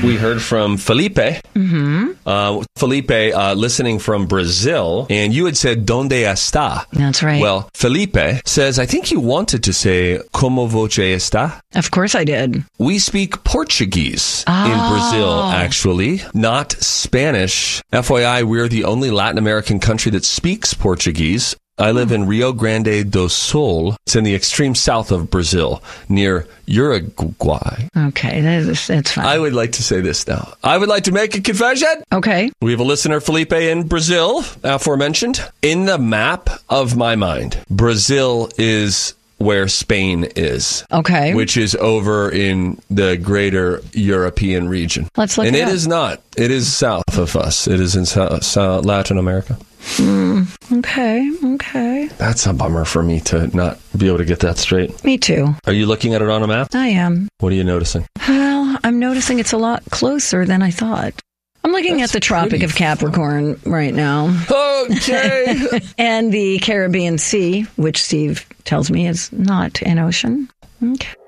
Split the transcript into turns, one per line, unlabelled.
We heard from Felipe. Felipe, listening from Brazil, and you had said, "Donde está?"
That's right.
Well, Felipe says, I think you wanted to say, "Como você está?"
Of course I did.
We speak Portuguese in Brazil, actually, not Spanish. FYI, we're the only Latin American country that speaks Portuguese. I live in Rio Grande do Sul. It's in the extreme south of Brazil, near Uruguay.
Okay, that's fine.
I would like to say this now. I would like to make a confession.
Okay.
We have a listener, Felipe, in Brazil, aforementioned. In the map of my mind, Brazil is where Spain is.
Okay.
Which is over in the greater European region.
Let's look
and
it up.
is not. It is south of us. It is in Latin America.
Okay.
That's a bummer for me to not be able to get that straight.
Me too.
Are you looking at it on a map?
I am.
What are you noticing?
Well, I'm noticing it's a lot closer than I thought. I'm looking at the Tropic of Capricorn right now.
Okay.
And the Caribbean Sea, which Steve tells me is not an ocean. Okay.